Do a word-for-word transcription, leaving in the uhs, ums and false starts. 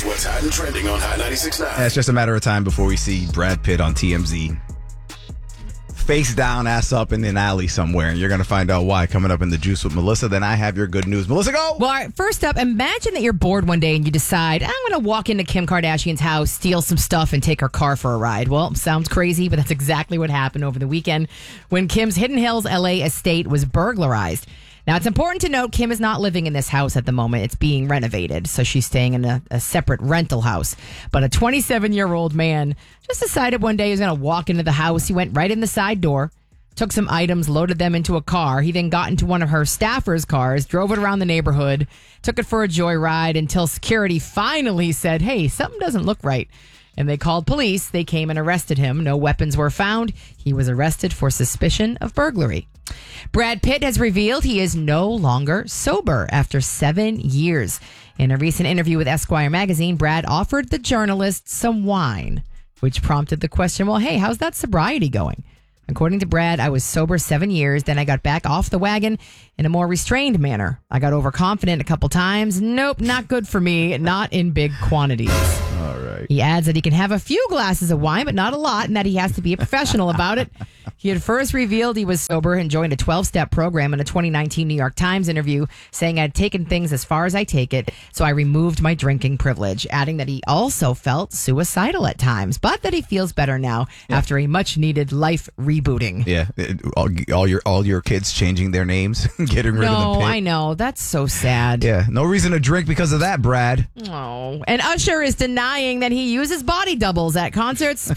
what's hot and trending on Hot ninety-six point nine. Yeah, it's just a matter of time before we see Brad Pitt on T M Z. Face down, ass up in an alley somewhere, and you're going to find out why coming up in the Juice with Melissa. Then I have your good news. Melissa, go! Well, all right, first up, imagine that you're bored one day and you decide, I'm going to walk into Kim Kardashian's house, steal some stuff, and take her car for a ride. Well, sounds crazy, but that's exactly what happened over the weekend when Kim's Hidden Hills L A estate was burglarized. Now, it's important to note Kim is not living in this house at the moment. It's being renovated, so she's staying in a, a separate rental house. But a twenty-seven-year-old man just decided one day he was going to walk into the house. He went right in the side door, took some items, loaded them into a car. He then got into one of her staffers' cars, drove it around the neighborhood, took it for a joyride until security finally said, hey, something doesn't look right. And they called police. They came and arrested him. No weapons were found. He was arrested for suspicion of burglary. Brad Pitt has revealed he is no longer sober after seven years. In a recent interview with Esquire magazine, Brad offered the journalist some wine, which prompted the question, well, hey, how's that sobriety going? According to Brad, I was sober seven years. Then I got back off the wagon in a more restrained manner. I got overconfident a couple times. Nope, not good for me. Not in big quantities. All right. He adds that he can have a few glasses of wine, but not a lot, and that he has to be a professional about it. He had first revealed he was sober and joined a twelve-step program in a twenty nineteen New York Times interview, saying I'd taken things as far as I take it, so I removed my drinking privilege, adding that he also felt suicidal at times, but that he feels better now yeah. after a much-needed life rebooting. Yeah, all, all your all your kids changing their names, getting rid no, of the No, Pitt. I know. That's so sad. Yeah, no reason to drink because of that, Brad. Oh, and Usher is denying that he uses body doubles at concerts.